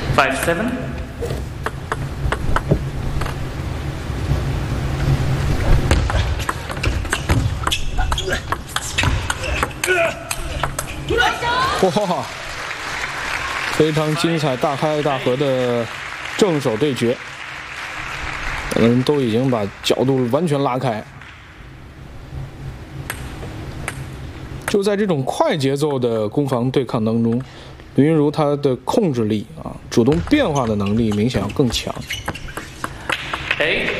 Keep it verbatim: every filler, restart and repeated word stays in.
five seven。 哇，非常精彩，大开大合的正手对决，两个人都已经把角度完全拉开。就在这种快节奏的攻防对抗当中，林昀儒他的控制力啊，主动变化的能力明显要更强。 Eight